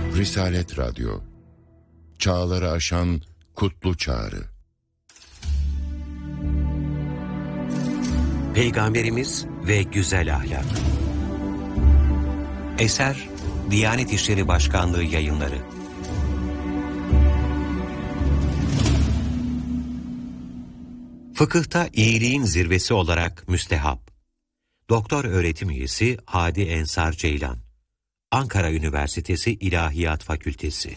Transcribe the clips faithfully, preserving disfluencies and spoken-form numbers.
Risalet Radyo, çağları aşan kutlu çağrı. Peygamberimiz ve Güzel Ahlak. Eser, Diyanet İşleri Başkanlığı Yayınları. Fıkıhta iyiliğin zirvesi olarak müstehap. Doktor öğretim üyesi Hadi Ensar Ceylan. Ankara Üniversitesi İlahiyat Fakültesi.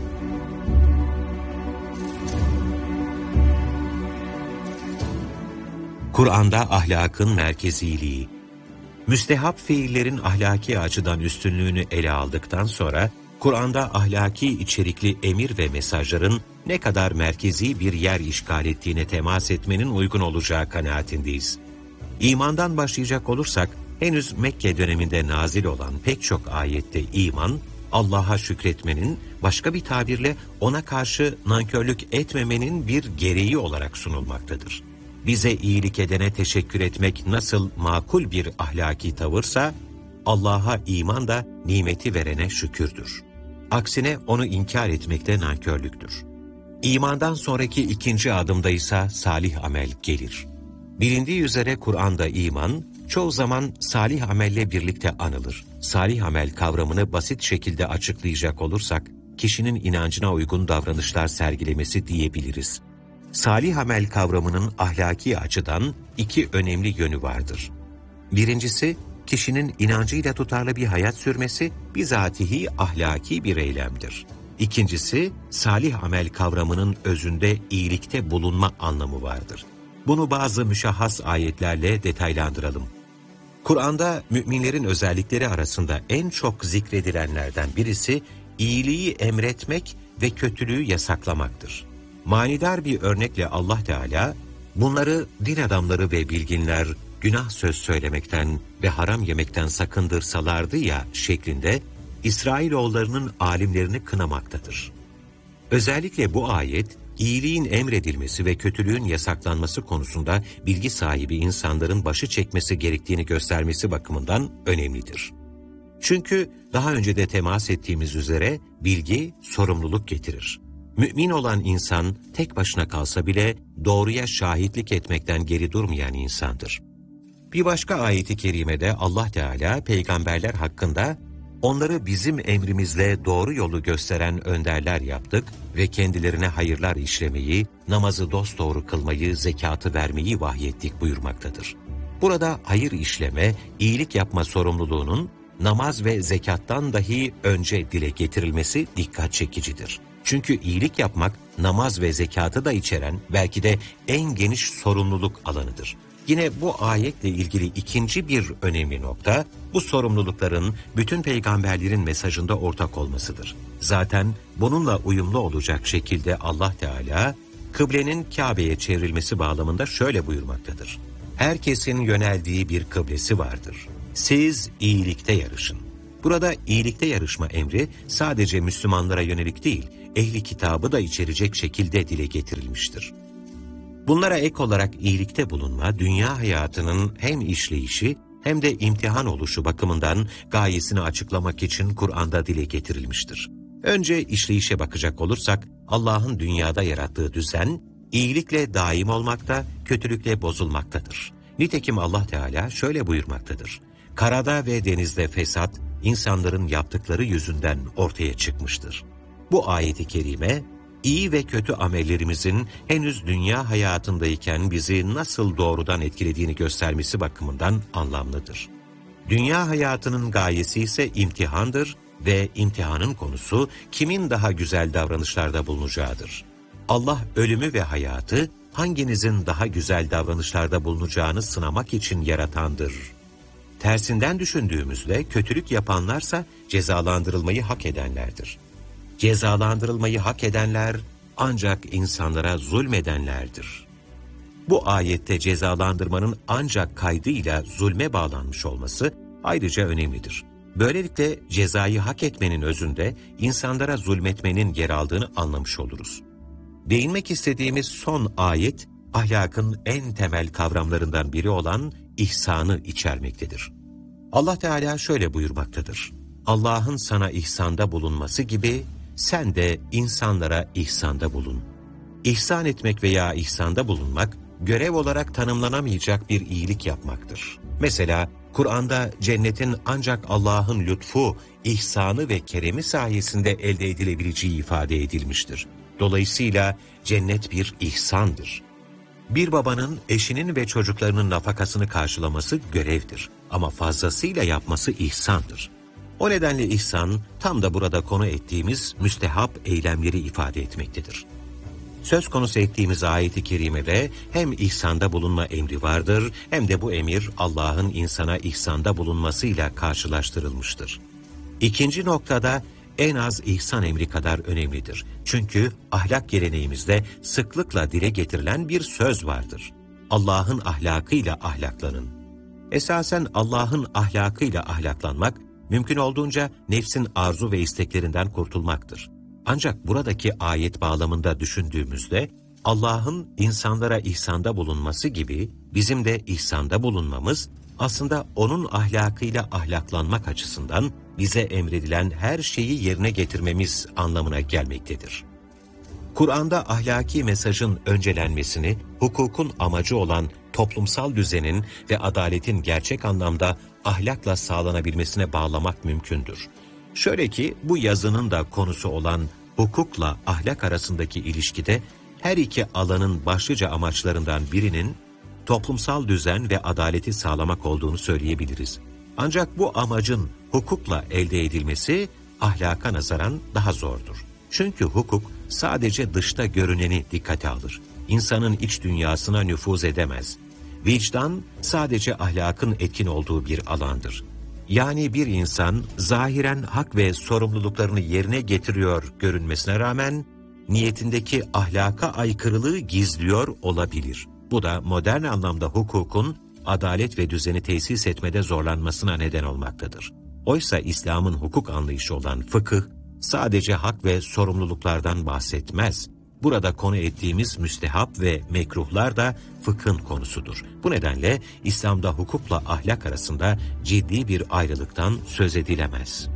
Kur'an'da ahlakın merkeziliği. Müstehap fiillerin ahlaki açıdan üstünlüğünü ele aldıktan sonra, Kur'an'da ahlaki içerikli emir ve mesajların ne kadar merkezi bir yer işgal ettiğine temas etmenin uygun olacağı kanaatindeyiz. İmandan başlayacak olursak, henüz Mekke döneminde nazil olan pek çok ayette iman, Allah'a şükretmenin, başka bir tabirle ona karşı nankörlük etmemenin bir gereği olarak sunulmaktadır. Bize iyilik edene teşekkür etmek nasıl makul bir ahlaki tavırsa, Allah'a iman da nimeti verene şükürdür. Aksine onu inkar etmek de nankörlüktür. İmandan sonraki ikinci adımda ise salih amel gelir. Bilindiği üzere Kur'an'da iman, çoğu zaman salih amelle birlikte anılır. Salih amel kavramını basit şekilde açıklayacak olursak, kişinin inancına uygun davranışlar sergilemesi diyebiliriz. Salih amel kavramının ahlaki açıdan iki önemli yönü vardır. Birincisi, kişinin inancıyla tutarlı bir hayat sürmesi bizatihi ahlaki bir eylemdir. İkincisi, salih amel kavramının özünde iyilikte bulunma anlamı vardır. Bunu bazı müşahhas ayetlerle detaylandıralım. Kur'an'da müminlerin özellikleri arasında en çok zikredilenlerden birisi, iyiliği emretmek ve kötülüğü yasaklamaktır. Manidar bir örnekle Allah Teala, bunları din adamları ve bilginler günah söz söylemekten ve haram yemekten sakındırsalardı ya şeklinde İsrailoğullarının alimlerini kınamaktadır. Özellikle bu ayet, iyiliğin emredilmesi ve kötülüğün yasaklanması konusunda bilgi sahibi insanların başı çekmesi gerektiğini göstermesi bakımından önemlidir. Çünkü daha önce de temas ettiğimiz üzere bilgi sorumluluk getirir. Mümin olan insan tek başına kalsa bile doğruya şahitlik etmekten geri durmayan insandır. Bir başka ayeti kerimede Allah Teala peygamberler hakkında onları bizim emrimizle doğru yolu gösteren önderler yaptık ve kendilerine hayırlar işlemeyi, namazı dosdoğru kılmayı, zekatı vermeyi vahyettik buyurmaktadır. Burada hayır işleme, iyilik yapma sorumluluğunun namaz ve zekattan dahi önce dile getirilmesi dikkat çekicidir. Çünkü iyilik yapmak, namaz ve zekatı da içeren belki de en geniş sorumluluk alanıdır. Yine bu ayetle ilgili ikinci bir önemli nokta, bu sorumlulukların bütün peygamberlerin mesajında ortak olmasıdır. Zaten bununla uyumlu olacak şekilde Allah Teala, kıblenin Kabe'ye çevrilmesi bağlamında şöyle buyurmaktadır. Herkesin yöneldiği bir kıblesi vardır. Siz iyilikte yarışın. Burada iyilikte yarışma emri sadece Müslümanlara yönelik değil, ehli kitabı da içerecek şekilde dile getirilmiştir. Bunlara ek olarak iyilikte bulunma, dünya hayatının hem işleyişi hem de imtihan oluşu bakımından gayesini açıklamak için Kur'an'da dile getirilmiştir. Önce işleyişe bakacak olursak, Allah'ın dünyada yarattığı düzen, iyilikle daim olmakta, kötülükle bozulmaktadır. Nitekim Allah Teala şöyle buyurmaktadır. Karada ve denizde fesat, insanların yaptıkları yüzünden ortaya çıkmıştır. Bu ayet-i kerime, İyi ve kötü amellerimizin henüz dünya hayatındayken bizi nasıl doğrudan etkilediğini göstermesi bakımından anlamlıdır. Dünya hayatının gayesi ise imtihandır ve imtihanın konusu kimin daha güzel davranışlarda bulunacağıdır. Allah ölümü ve hayatı hanginizin daha güzel davranışlarda bulunacağını sınamak için yaratandır. Tersinden düşündüğümüzde kötülük yapanlarsa cezalandırılmayı hak edenlerdir. Cezalandırılmayı hak edenler ancak insanlara zulmedenlerdir. Bu ayette cezalandırmanın ancak kaydıyla zulme bağlanmış olması ayrıca önemlidir. Böylelikle cezayı hak etmenin özünde insanlara zulmetmenin yer aldığını anlamış oluruz. Değinmek istediğimiz son ayet, ahlakın en temel kavramlarından biri olan ihsanı içermektedir. Allah Teala şöyle buyurmaktadır. Allah'ın sana ihsanda bulunması gibi sen de insanlara ihsanda bulun. İhsan etmek veya ihsanda bulunmak, görev olarak tanımlanamayacak bir iyilik yapmaktır. Mesela Kur'an'da cennetin ancak Allah'ın lütfu, ihsanı ve keremi sayesinde elde edilebileceği ifade edilmiştir. Dolayısıyla cennet bir ihsandır. Bir babanın eşinin ve çocuklarının nafakasını karşılaması görevdir. Ama fazlasıyla yapması ihsandır. O nedenle ihsan, tam da burada konu ettiğimiz müstehap eylemleri ifade etmektedir. Söz konusu ettiğimiz ayet-i kerimede hem ihsanda bulunma emri vardır, hem de bu emir Allah'ın insana ihsanda bulunmasıyla karşılaştırılmıştır. İkinci noktada en az ihsan emri kadar önemlidir. Çünkü ahlak geleneğimizde sıklıkla dile getirilen bir söz vardır. Allah'ın ahlakıyla ahlaklanın. Esasen Allah'ın ahlakıyla ahlaklanmak, mümkün olduğunca nefsin arzu ve isteklerinden kurtulmaktır. Ancak buradaki ayet bağlamında düşündüğümüzde, Allah'ın insanlara ihsanda bulunması gibi bizim de ihsanda bulunmamız, aslında onun ahlakıyla ahlaklanmak açısından bize emredilen her şeyi yerine getirmemiz anlamına gelmektedir. Kur'an'da ahlaki mesajın öncelenmesini, hukukun amacı olan toplumsal düzenin ve adaletin gerçek anlamda ahlakla sağlanabilmesine bağlamak mümkündür. Şöyle ki bu yazının da konusu olan hukukla ahlak arasındaki ilişkide her iki alanın başlıca amaçlarından birinin toplumsal düzen ve adaleti sağlamak olduğunu söyleyebiliriz. Ancak bu amacın hukukla elde edilmesi ahlaka nazaran daha zordur. Çünkü hukuk sadece dışta görüneni dikkate alır. İnsanın iç dünyasına nüfuz edemez. Vicdan sadece ahlakın etkin olduğu bir alandır. Yani bir insan zahiren hak ve sorumluluklarını yerine getiriyor görünmesine rağmen niyetindeki ahlaka aykırılığı gizliyor olabilir. Bu da modern anlamda hukukun adalet ve düzeni tesis etmede zorlanmasına neden olmaktadır. Oysa İslam'ın hukuk anlayışı olan fıkıh sadece hak ve sorumluluklardan bahsetmez. Burada konu ettiğimiz müstehap ve mekruhlar da fıkhın konusudur. Bu nedenle İslam'da hukukla ahlak arasında ciddi bir ayrılıktan söz edilemez.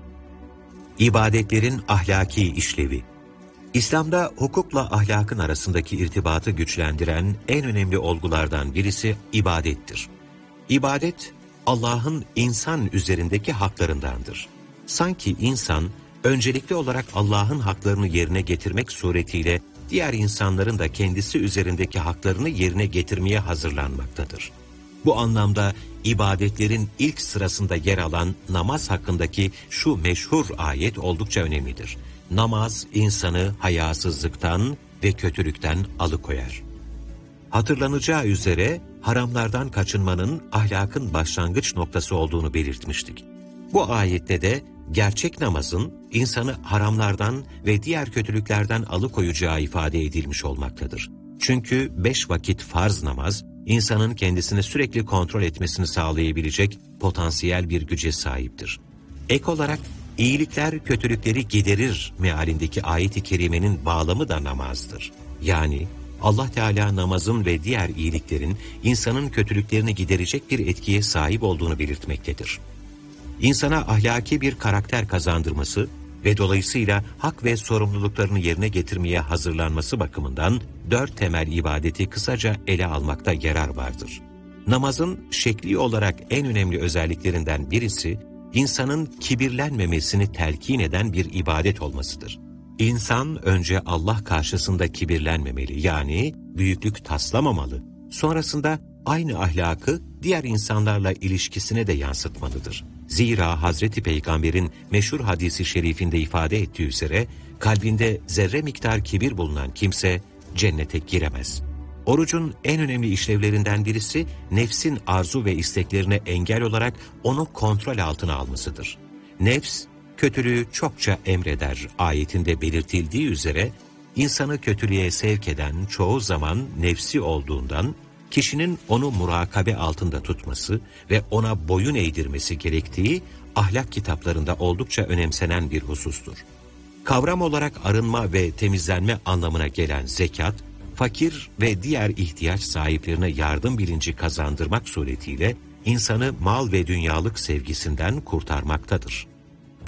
İbadetlerin ahlaki işlevi. İslam'da hukukla ahlakın arasındaki irtibatı güçlendiren en önemli olgulardan birisi ibadettir. İbadet, Allah'ın insan üzerindeki haklarındandır. Sanki insan, öncelikli olarak Allah'ın haklarını yerine getirmek suretiyle diğer insanların da kendisi üzerindeki haklarını yerine getirmeye hazırlanmaktadır. Bu anlamda ibadetlerin ilk sırasında yer alan namaz hakkındaki şu meşhur ayet oldukça önemlidir. Namaz insanı hayasızlıktan ve kötülükten alıkoyar. Hatırlanacağı üzere haramlardan kaçınmanın ahlakın başlangıç noktası olduğunu belirtmiştik. Bu ayette de gerçek namazın insanı haramlardan ve diğer kötülüklerden alıkoyacağı ifade edilmiş olmaktadır. Çünkü beş vakit farz namaz, insanın kendisini sürekli kontrol etmesini sağlayabilecek potansiyel bir güce sahiptir. Ek olarak iyilikler kötülükleri giderir mealindeki ayet-i kerimenin bağlamı da namazdır. Yani Allah Teala namazın ve diğer iyiliklerin insanın kötülüklerini giderecek bir etkiye sahip olduğunu belirtmektedir. İnsana ahlaki bir karakter kazandırması ve dolayısıyla hak ve sorumluluklarını yerine getirmeye hazırlanması bakımından dört temel ibadeti kısaca ele almakta yarar vardır. Namazın şekli olarak en önemli özelliklerinden birisi, insanın kibirlenmemesini telkin eden bir ibadet olmasıdır. İnsan önce Allah karşısında kibirlenmemeli, yani büyüklük taslamamalı. Sonrasında aynı ahlakı diğer insanlarla ilişkisine de yansıtmalıdır. Zira Hazreti Peygamber'in meşhur hadisi şerifinde ifade ettiği üzere, kalbinde zerre miktar kibir bulunan kimse cennete giremez. Orucun en önemli işlevlerinden birisi, nefsin arzu ve isteklerine engel olarak onu kontrol altına almasıdır. Nefs, kötülüğü çokça emreder ayetinde belirtildiği üzere, insanı kötülüğe sevk eden çoğu zaman nefsi olduğundan, kişinin onu murakabe altında tutması ve ona boyun eğdirmesi gerektiği ahlak kitaplarında oldukça önemsenen bir husustur. Kavram olarak arınma ve temizlenme anlamına gelen zekat, fakir ve diğer ihtiyaç sahiplerine yardım bilinci kazandırmak suretiyle insanı mal ve dünyalık sevgisinden kurtarmaktadır.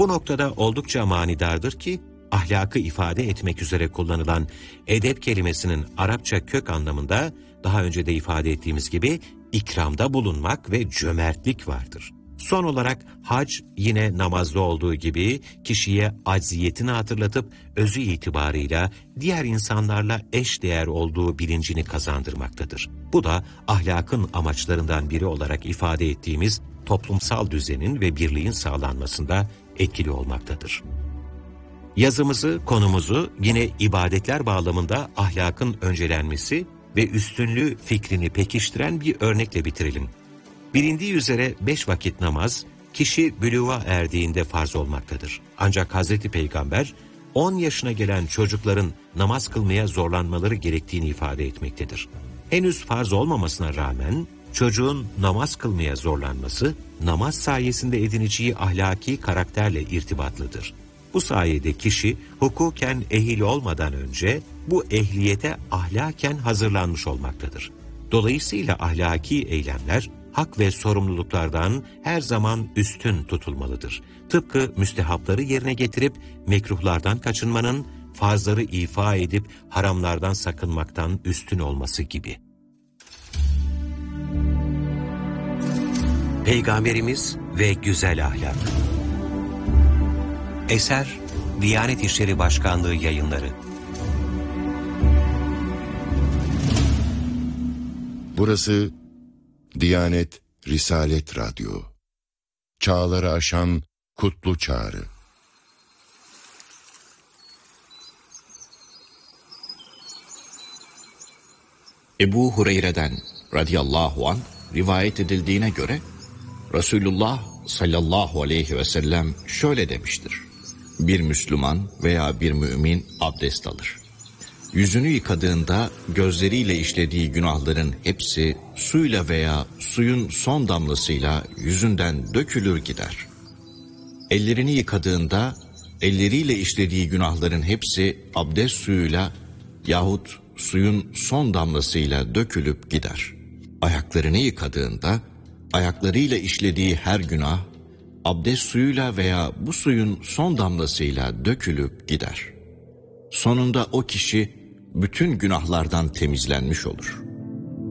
Bu noktada oldukça manidardır ki, ahlakı ifade etmek üzere kullanılan edep kelimesinin Arapça kök anlamında, daha önce de ifade ettiğimiz gibi, ikramda bulunmak ve cömertlik vardır. Son olarak hac yine namazda olduğu gibi kişiye acziyetini hatırlatıp özü itibarıyla diğer insanlarla eşdeğer olduğu bilincini kazandırmaktadır. Bu da ahlakın amaçlarından biri olarak ifade ettiğimiz toplumsal düzenin ve birliğin sağlanmasında etkili olmaktadır. Yazımızı, konumuzu yine ibadetler bağlamında ahlakın öncelenmesi ve üstünlüğü fikrini pekiştiren bir örnekle bitirelim. Bilindiği üzere beş vakit namaz, kişi bülûğa erdiğinde farz olmaktadır. Ancak Hazreti Peygamber, on yaşına gelen çocukların namaz kılmaya zorlanmaları gerektiğini ifade etmektedir. Henüz farz olmamasına rağmen, çocuğun namaz kılmaya zorlanması, namaz sayesinde edineceği ahlaki karakterle irtibatlıdır. Bu sayede kişi, hukuken ehil olmadan önce, bu ehliyete ahlaken hazırlanmış olmaktadır. Dolayısıyla ahlaki eylemler, hak ve sorumluluklardan her zaman üstün tutulmalıdır. Tıpkı müstehapları yerine getirip mekruhlardan kaçınmanın, farzları ifa edip haramlardan sakınmaktan üstün olması gibi. Peygamberimiz ve güzel ahlak. Eser, Diyanet İşleri Başkanlığı Yayınları. Burası Diyanet Risalet Radyo. Çağları aşan kutlu çağrı. Ebu Hureyre'den radıyallahu anh rivayet edildiğine göre Resulullah sallallahu aleyhi ve sellem şöyle demiştir: Bir Müslüman veya bir mümin abdest alır. Yüzünü yıkadığında gözleriyle işlediği günahların hepsi suyla veya suyun son damlasıyla yüzünden dökülür gider. Ellerini yıkadığında elleriyle işlediği günahların hepsi abdest suyuyla yahut suyun son damlasıyla dökülüp gider. Ayaklarını yıkadığında ayaklarıyla işlediği her günah abdest suyuyla veya bu suyun son damlasıyla dökülüp gider. Sonunda o kişi bütün günahlardan temizlenmiş olur.